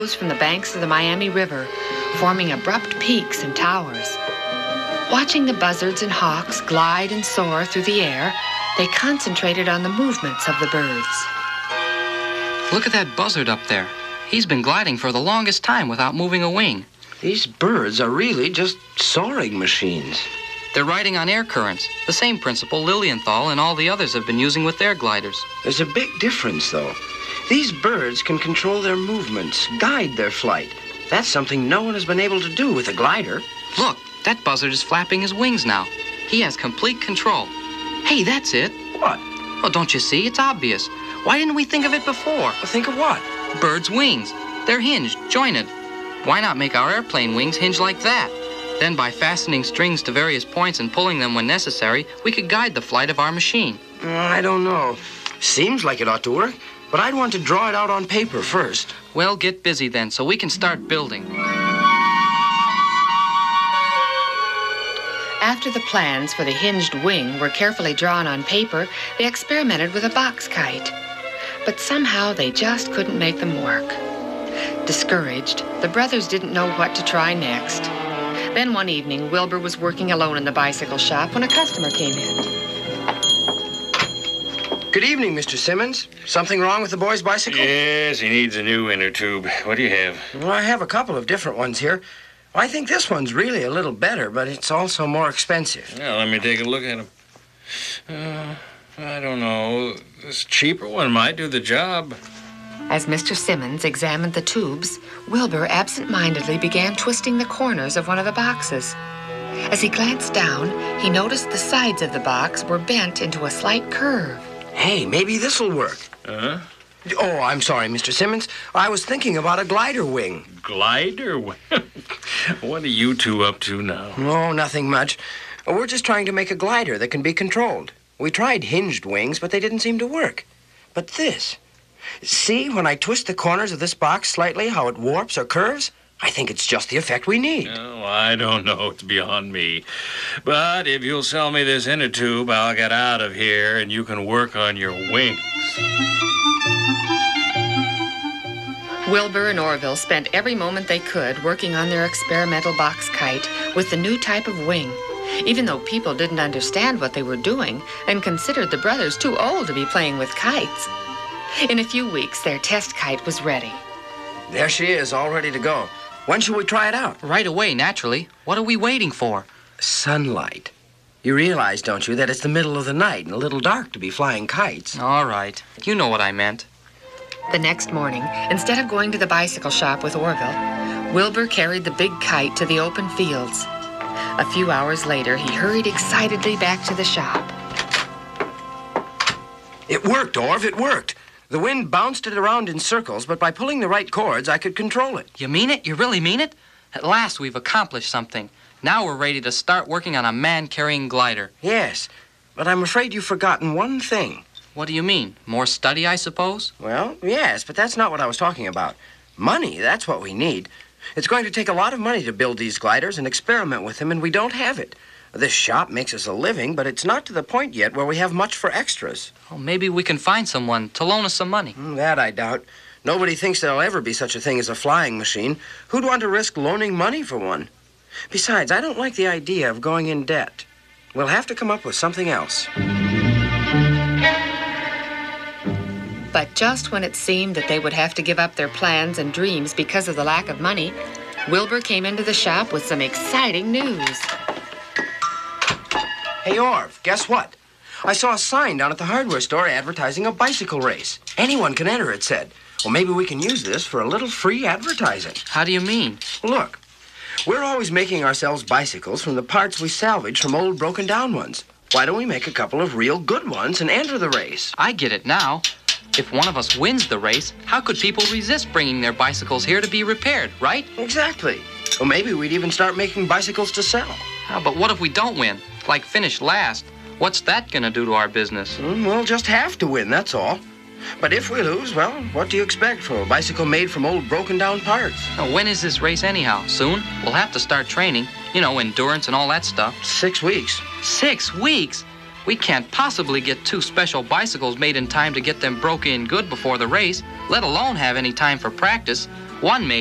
from the banks of the Miami River, forming abrupt peaks and towers. Watching the buzzards and hawks glide and soar through the air, they concentrated on the movements of the birds. Look at that buzzard up there. He's been gliding for the longest time without moving a wing. These birds are really just soaring machines. They're riding on air currents, the same principle Lilienthal and all the others have been using with their gliders. There's a big difference, though. These birds can control their movements, guide their flight. That's something no one has been able to do with a glider. Look, that buzzard is flapping his wings now. He has complete control. Hey, that's it. What? Well, don't you see? It's obvious. Why didn't we think of it before? Think of what? Birds' wings. They're hinged, jointed. Why not make our airplane wings hinge like that? Then by fastening strings to various points and pulling them when necessary, we could guide the flight of our machine. I don't know. Seems like it ought to work, but I'd want to draw it out on paper first. Well, get busy then, so we can start building. After the plans for the hinged wing were carefully drawn on paper, they experimented with a box kite. But somehow they just couldn't make them work. Discouraged, the brothers didn't know what to try next. Then one evening, Wilbur was working alone in the bicycle shop when a customer came in. Good evening, Mr. Simmons. Something wrong with the boy's bicycle? Yes, he needs a new inner tube. What do you have? Well, I have a couple of different ones here. I think this one's really a little better, but it's also more expensive. Well, let me take a look at him. I don't know. This cheaper one might do the job. As Mr. Simmons examined the tubes, Wilbur absent-mindedly began twisting the corners of one of the boxes. As he glanced down, he noticed the sides of the box were bent into a slight curve. Hey, maybe this'll work. Huh? Oh, I'm sorry, Mr. Simmons. I was thinking about a glider wing. Glider? What are you two up to now? Oh, nothing much. We're just trying to make a glider that can be controlled. We tried hinged wings, but they didn't seem to work. But this... See, when I twist the corners of this box slightly, how it warps or curves? I think it's just the effect we need. Oh, I don't know. It's beyond me. But if you'll sell me this inner tube, I'll get out of here and you can work on your wings. Wilbur and Orville spent every moment they could working on their experimental box kite with the new type of wing, even though people didn't understand what they were doing and considered the brothers too old to be playing with kites. In a few weeks, their test kite was ready. There she is, all ready to go. When shall we try it out? Right away, naturally. What are we waiting for? Sunlight. You realize, don't you, that it's the middle of the night and a little dark to be flying kites. All right. You know what I meant. The next morning, instead of going to the bicycle shop with Orville, Wilbur carried the big kite to the open fields. A few hours later, he hurried excitedly back to the shop. It worked, Orv, it worked. The wind bounced it around in circles, but by pulling the right chords, I could control it. You mean it? You really mean it? At last, we've accomplished something. Now we're ready to start working on a man-carrying glider. Yes, but I'm afraid you've forgotten one thing. What do you mean? More study, I suppose? Well, yes, but that's not what I was talking about. Money, that's what we need. It's going to take a lot of money to build these gliders and experiment with them, and we don't have it. This shop makes us a living, but it's not to the point yet where we have much for extras. Well, maybe we can find someone to loan us some money. That I doubt. Nobody thinks there'll ever be such a thing as a flying machine. Who'd want to risk loaning money for one? Besides, I don't like the idea of going in debt. We'll have to come up with something else. But just when it seemed that they would have to give up their plans and dreams because of the lack of money, Wilbur came into the shop with some exciting news. Hey, Orv, guess what? I saw a sign down at the hardware store advertising a bicycle race. Anyone can enter, it said. Well, maybe we can use this for a little free advertising. How do you mean? Look, we're always making ourselves bicycles from the parts we salvage from old broken-down ones. Why don't we make a couple of real good ones and enter the race? I get it now. If one of us wins the race, how could people resist bringing their bicycles here to be repaired, right? Exactly. Well, maybe we'd even start making bicycles to sell. But what if we don't win? Like finish last? What's that gonna do to our business? We'll just have to win, that's all. But if we lose, well, what do you expect from a bicycle made from old broken-down parts? Now, when is this race anyhow? Soon? We'll have to start training. You know, endurance and all that stuff. 6 weeks. 6 weeks? We can't possibly get 2 special bicycles made in time to get them broke in good before the race, let alone have any time for practice. One